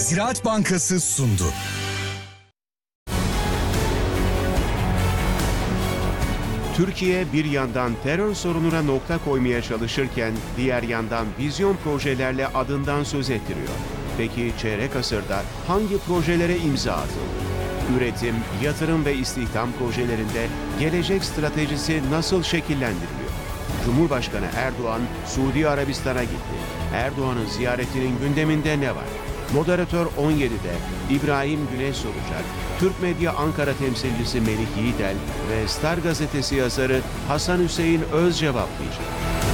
Ziraat Bankası sundu. Türkiye bir yandan terör sorununa nokta koymaya çalışırken diğer yandan vizyon projelerle adından söz ettiriyor. Peki çeyrek asırda hangi projelere imza atıldı? Üretim, yatırım ve istihdam projelerinde gelecek stratejisi nasıl şekillendiriliyor? Cumhurbaşkanı Erdoğan Suudi Arabistan'a gitti. Erdoğan'ın ziyaretinin gündeminde ne var? Moderatör 17'de İbrahim Güneş soracak, Türk Medya Ankara temsilcisi Melih Yiğidel ve Star Gazetesi yazarı Hasan Hüseyin Öz cevaplayacak.